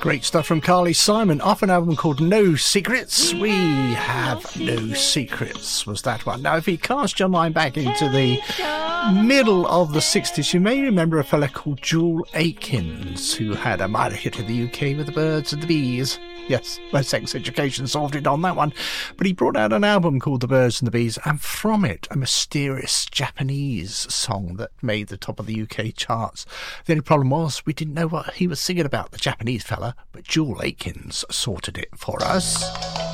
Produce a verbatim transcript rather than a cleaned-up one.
Great stuff from Carly Simon off an album called No Secrets. We Have No Secrets was that one. Now, if you cast your mind back into the middle of the sixties, you may remember a fella called Jewel Akins, who had a minor hit in the U K with the Birds and the Bees. Yes, my Sex Education solved it on that one. But he brought out an album called The Birds and the Bees, and from it, a mysterious Japanese song that made the top of the U K charts. The only problem was we didn't know what he was singing about, the Japanese fella, but Jewel Akins sorted it for us.